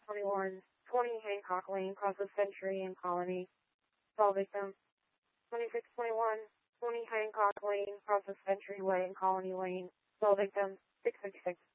2621, 20 Hancock Lane, Process Century and Colony. Sole victim. 2621, 20 Hancock Lane, Process Century Way and Colony Lane. Sole victim. 656.